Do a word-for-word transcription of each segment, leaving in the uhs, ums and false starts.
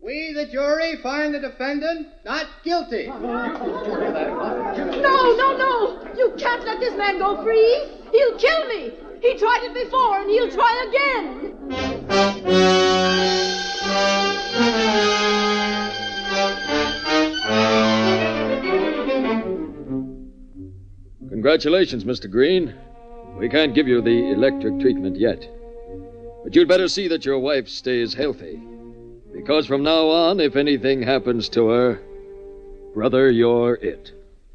We, the jury, find the defendant not guilty. No, no, no. You can't let this man go free. He'll kill me. He tried it before, and he'll try again. Congratulations, Mister Green. We can't give you the electric treatment yet. But you'd better see that your wife stays healthy. Because from now on, if anything happens to her, brother, you're it.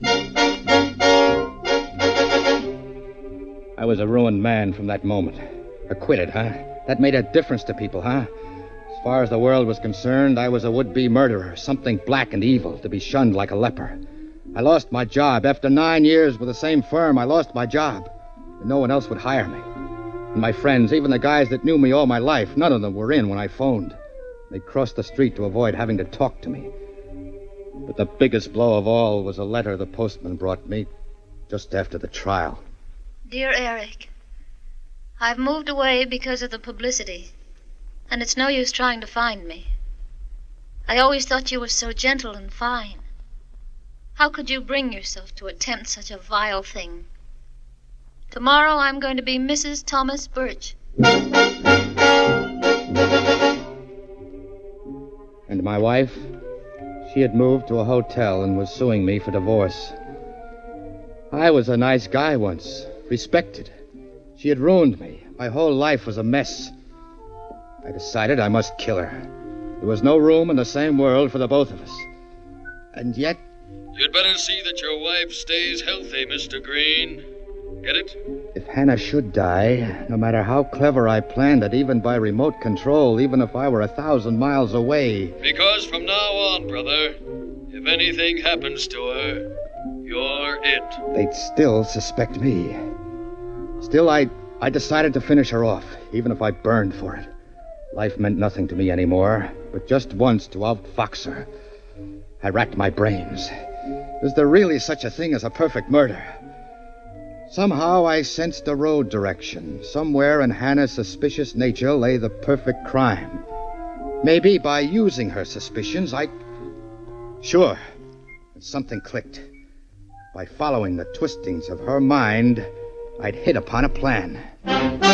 I was a ruined man from that moment. Acquitted, huh? That made a difference to people, huh? As far as the world was concerned, I was a would-be murderer, something black and evil, to be shunned like a leper. I lost my job. After nine years with the same firm, I lost my job. And no one else would hire me. And my friends, even the guys that knew me all my life, none of them were in when I phoned. They crossed the street to avoid having to talk to me. But the biggest blow of all was a letter the postman brought me just after the trial. Dear Eric, I've moved away because of the publicity, and it's no use trying to find me. I always thought you were so gentle and fine. How could you bring yourself to attempt such a vile thing? Tomorrow I'm going to be Missus Thomas Birch. And my wife? She had moved to a hotel and was suing me for divorce. I was a nice guy once, respected. She had ruined me. My whole life was a mess. I decided I must kill her. There was no room in the same world for the both of us. And yet... You'd better see that your wife stays healthy, Mister Green. Get it? If Hannah should die, no matter how clever I planned it, even by remote control, even if I were a thousand miles away... Because from now on, brother, if anything happens to her, you're it. They'd still suspect me. Still, I, I decided to finish her off, even if I burned for it. Life meant nothing to me anymore, but just once to outfox her. I racked my brains. Is there really such a thing as a perfect murder? Somehow I sensed a road direction. Somewhere in Hannah's suspicious nature lay the perfect crime. Maybe by using her suspicions, I... Sure. And something clicked. By following the twistings of her mind, I'd hit upon a plan.